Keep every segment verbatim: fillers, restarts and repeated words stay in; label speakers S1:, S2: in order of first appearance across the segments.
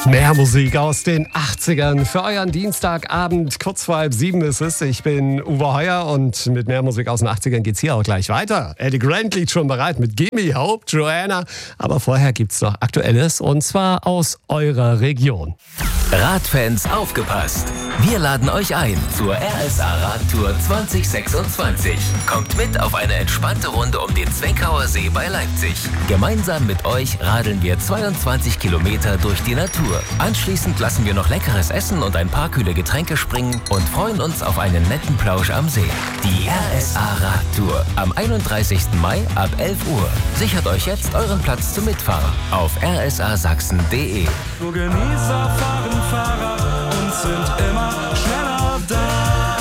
S1: Mehr Musik aus den achtzigern für euren Dienstagabend. Kurz vor halb sieben ist es. Ich bin Uwe Heuer und mit mehr Musik aus den achtzigern geht's hier auch gleich weiter. Eddie Grant liegt schon bereit mit Gimme Hope, Joanna. Aber vorher gibt's noch Aktuelles und zwar aus eurer Region.
S2: Radfans, aufgepasst! Wir laden euch ein zur R S A Radtour zwanzig sechsundzwanzig. Kommt mit auf eine entspannte Runde um den Zweckauer See bei Leipzig. Gemeinsam mit euch radeln wir zweiundzwanzig Kilometer durch die Natur. Anschließend lassen wir noch leckeres Essen und ein paar kühle Getränke springen und freuen uns auf einen netten Plausch am See. Die R S A Radtour am einunddreißigsten Mai ab elf Uhr. Sichert euch jetzt euren Platz zum Mitfahren auf r s a sachsen punkt d e.
S3: Nur Genießer fahren Fahrrad und sind immer schneller da.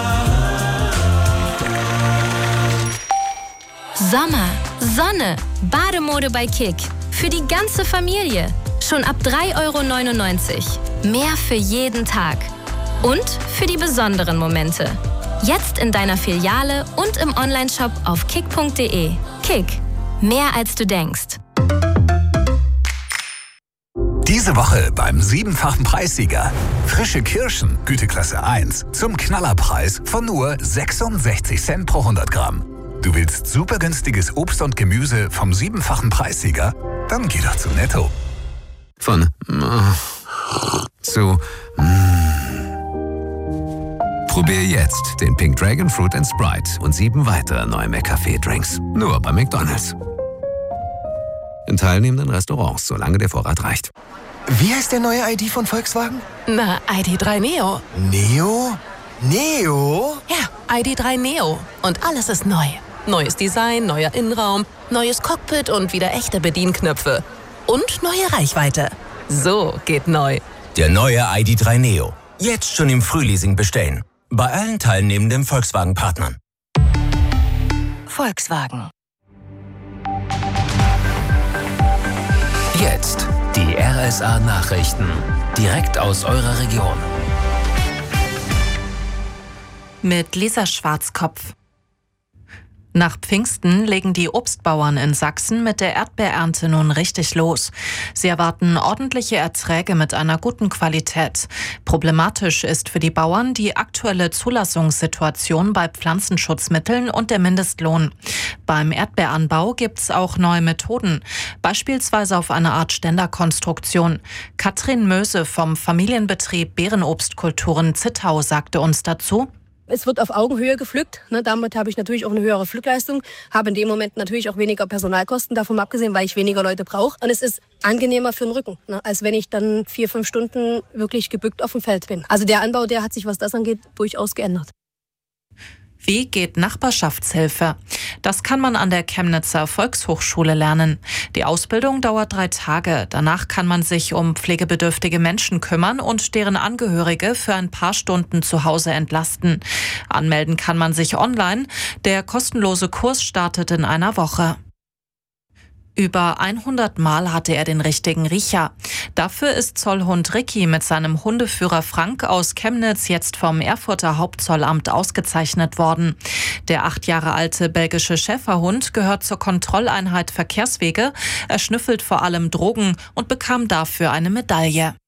S4: Sommer, Sonne, Bademode bei Kick. Für die ganze Familie. Schon ab drei Euro neunundneunzig. Mehr für jeden Tag. Und für die besonderen Momente. Jetzt in deiner Filiale und im Onlineshop auf kick punkt d e. Kick. Mehr als du denkst.
S5: Diese Woche beim siebenfachen Preissieger. Frische Kirschen, Güteklasse eins, zum Knallerpreis von nur sechsundsechzig Cent pro hundert Gramm. Du willst super günstiges Obst und Gemüse vom siebenfachen Preissieger? Dann geh doch zu Netto.
S6: Von äh, zu mm. Probier jetzt den Pink Dragon Fruit and Sprite und sieben weitere neue McCafé-Drinks. Nur bei McDonald's. In teilnehmenden Restaurants, solange der Vorrat reicht.
S7: Wie heißt der neue I D von Volkswagen?
S8: Na, I D drei Neo.
S7: Neo? Neo?
S8: Ja, I D drei Neo. Und alles ist neu. Neues Design, neuer Innenraum, neues Cockpit und wieder echte Bedienknöpfe. Und neue Reichweite. So geht neu.
S9: Der neue I D drei Neo. Jetzt schon im Frühleasing bestellen. Bei allen teilnehmenden Volkswagen-Partnern.
S8: Volkswagen.
S2: Jetzt die R S A-Nachrichten. Direkt aus eurer Region.
S10: Mit Lisa Schwarzkopf. Nach Pfingsten legen die Obstbauern in Sachsen mit der Erdbeerernte nun richtig los. Sie erwarten ordentliche Erträge mit einer guten Qualität. Problematisch ist für die Bauern die aktuelle Zulassungssituation bei Pflanzenschutzmitteln und der Mindestlohn. Beim Erdbeeranbau gibt's auch neue Methoden, beispielsweise auf eine Art Ständerkonstruktion. Katrin Möse vom Familienbetrieb Beerenobstkulturen Zittau sagte uns dazu:
S11: Es wird auf Augenhöhe gepflückt. Ne, damit habe ich natürlich auch eine höhere Pflückleistung, habe in dem Moment natürlich auch weniger Personalkosten, davon abgesehen, weil ich weniger Leute brauche. Und es ist angenehmer für den Rücken, ne, als wenn ich dann vier, fünf Stunden wirklich gebückt auf dem Feld bin. Also der Anbau, der hat sich, was das angeht, durchaus geändert.
S10: Wie geht Nachbarschaftshilfe? Das kann man an der Chemnitzer Volkshochschule lernen. Die Ausbildung dauert drei Tage. Danach kann man sich um pflegebedürftige Menschen kümmern und deren Angehörige für ein paar Stunden zu Hause entlasten. Anmelden kann man sich online. Der kostenlose Kurs startet in einer Woche. Über hundert Mal hatte er den richtigen Riecher. Dafür ist Zollhund Ricky mit seinem Hundeführer Frank aus Chemnitz jetzt vom Erfurter Hauptzollamt ausgezeichnet worden. Der acht Jahre alte belgische Schäferhund gehört zur Kontrolleinheit Verkehrswege. Er schnüffelt vor allem Drogen und bekam dafür eine Medaille.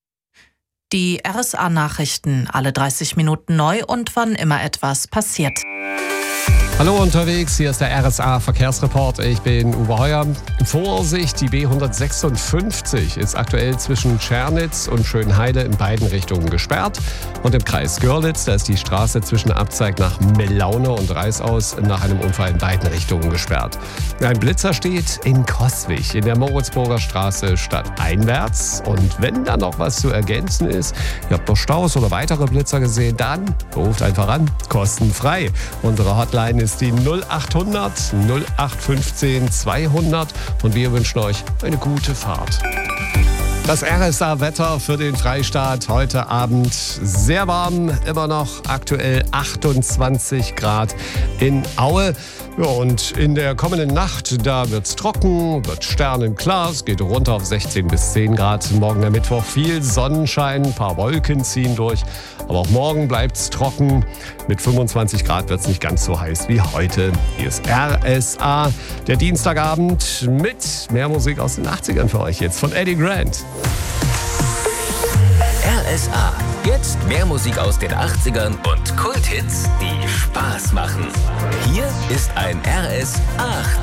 S10: Die R S A-Nachrichten, alle dreißig Minuten neu und wann immer etwas passiert.
S1: Hallo unterwegs, hier ist der R S A-Verkehrsreport. Ich bin Uwe Heuer. Vorsicht, die B hundertsechsundfünfzig ist aktuell zwischen Tschernitz und Schönheide in beiden Richtungen gesperrt. Und im Kreis Görlitz, da ist die Straße zwischen Abzeig nach Melaune und Reißaus nach einem Unfall in beiden Richtungen gesperrt. Ein Blitzer steht in Coswig in der Moritzburger Straße stadteinwärts. Und wenn da noch was zu ergänzen ist, ihr habt noch Staus oder weitere Blitzer gesehen, dann ruft einfach an, kostenfrei. Unsere Hotline ist die null achthundert null acht fünfzehn zweihundert und wir wünschen euch eine gute Fahrt. Das R S A-Wetter für den Freistaat heute Abend sehr warm, immer noch aktuell achtundzwanzig Grad in Aue. Ja, und in der kommenden Nacht, da wird's trocken, wird sternenklar, es geht runter auf sechzehn bis zehn Grad. Morgen der Mittwoch viel Sonnenschein, ein paar Wolken ziehen durch, aber auch morgen bleibt's trocken. Mit fünfundzwanzig Grad wird's nicht ganz so heiß wie heute. Hier ist R S A, der Dienstagabend mit mehr Musik aus den achtzigern für euch jetzt von Eddie Grant.
S2: S A. Jetzt mehr Musik aus den achtzigern und Kulthits, die Spaß machen. Hier ist ein R S acht.